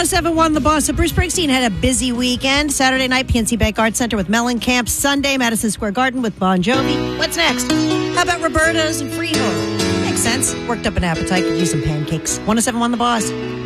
1071 The Boss. So Bruce Springsteen had a busy weekend. Saturday night, PNC Bank Arts Center with Mellencamp. Sunday, Madison Square Garden with Bon Jovi. What's next? How about Roberta's and Freehold? Makes sense. Worked up an appetite. Could use some pancakes. 1071 The Boss.